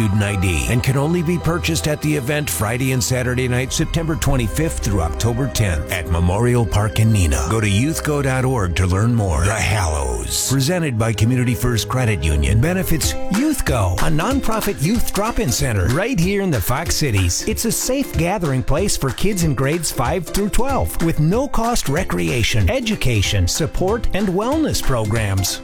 student ID and can only be purchased at the event Friday and Saturday night, September 25th through October 10th at Memorial Park in Neenah. Go to youthgo.org to learn more. The Hallows, presented by Community First Credit Union, benefits YouthGo, a nonprofit youth drop-in center right here in the Fox Cities. It's a safe gathering place for kids in grades 5 through 12 with no-cost recreation, education, support, and wellness programs.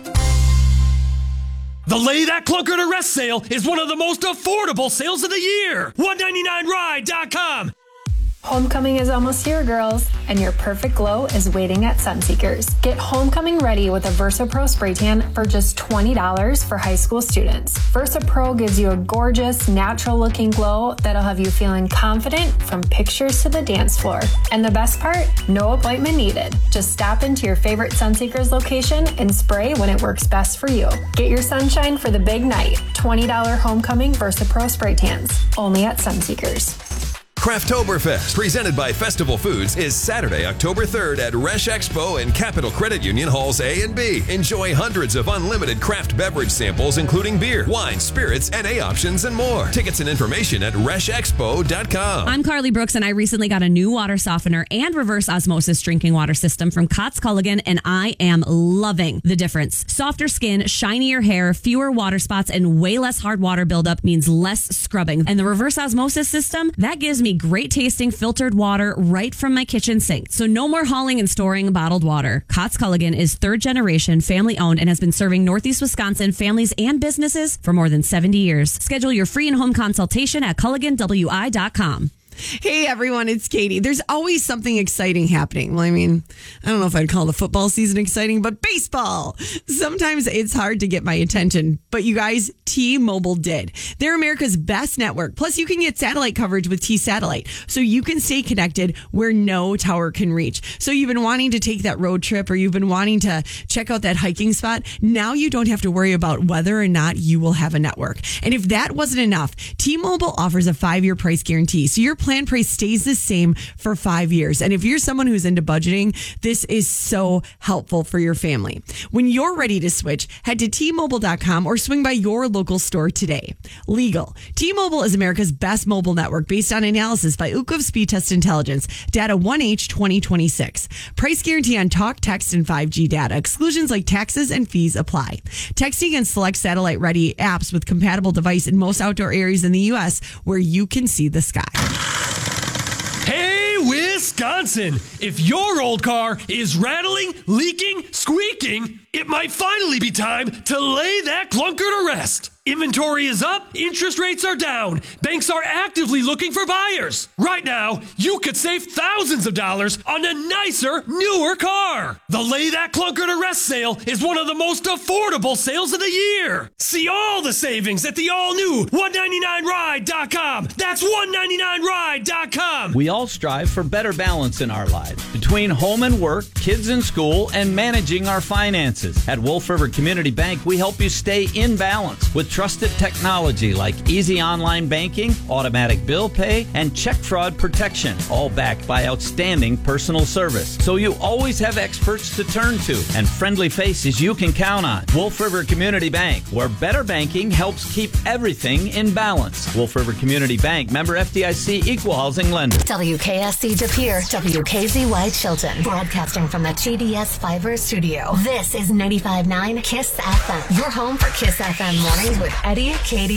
The Lay That Clunker to Rest sale is one of the most affordable sales of the year. $199ride.com. Homecoming is almost here, girls, and your perfect glow is waiting at Sunseekers. Get homecoming ready with a VersaPro spray tan for just $20 for high school students. VersaPro gives you a gorgeous, natural-looking glow that'll have you feeling confident from pictures to the dance floor. And the best part? No appointment needed. Just stop into your favorite Sunseekers location and spray when it works best for you. Get your sunshine for the big night. $20 homecoming VersaPro spray tans. Only at Sunseekers. Craftoberfest, presented by Festival Foods, is Saturday, October 3rd at Resch Expo and Capital Credit Union Halls A and B. Enjoy hundreds of unlimited craft beverage samples, including beer, wine, spirits, NA options, and more. Tickets and information at reschexpo.com. I'm Carly Brooks, and I recently got a new water softener and reverse osmosis drinking water system from Kotz Culligan, and I am loving the difference. Softer skin, shinier hair, fewer water spots, and way less hard water buildup means less scrubbing. And the reverse osmosis system, that gives me great tasting filtered water right from my kitchen sink. So no more hauling and storing bottled water. Kotz Culligan is third generation, family owned, and has been serving Northeast Wisconsin families and businesses for more than 70 years. Schedule your free in-home consultation at culliganwi.com. Hey everyone, it's Katie. There's always something exciting happening. Well, I mean, I don't know if I'd call the football season exciting, but baseball. Sometimes it's hard to get my attention, but you guys, T-Mobile did. They're America's best network. Plus, you can get satellite coverage with T-Satellite, so you can stay connected where no tower can reach. So you've been wanting to take that road trip, or you've been wanting to check out that hiking spot. Now you don't have to worry about whether or not you will have a network. And if that wasn't enough, T-Mobile offers a 5-year price guarantee. So your plan price stays the same for 5 years. And if you're someone who's into budgeting, this is so helpful for your family. When you're ready to switch, head to T-Mobile.com or swing by your local store today. Legal. T-Mobile is America's best mobile network based on analysis by Ookla Speed Test Intelligence. Data 1H 2026. Price guarantee on talk, text, and 5G data. Exclusions like taxes and fees apply. Texting and select satellite-ready apps with compatible device in most outdoor areas in the U.S. where you can see the sky. Hey, Wisconsin! If your old car is rattling, leaking, squeaking, it might finally be time to lay that clunker to rest. Inventory is up, interest rates are down, banks are actively looking for buyers. Right now, you could save thousands of dollars on a nicer, newer car. The Lay That Clunker to Rest sale is one of the most affordable sales of the year. See all the savings at the all-new $199ride.com. That's $199ride.com. We all strive for better balance in our lives between home and work, kids in school, and managing our finances. At Wolf River Community Bank, we help you stay in balance with trusted technology like easy online banking, automatic bill pay, and check fraud protection, all backed by outstanding personal service. So you always have experts to turn to and friendly faces you can count on. Wolf River Community Bank, where better banking helps keep everything in balance. Wolf River Community Bank, member FDIC, equal housing lender. WKSC De Pere, WKZY Chilton, broadcasting from the TDS Fiber studio. This is 95.9 KISS FM, your home for KISS FM mornings with Eddie, Katie,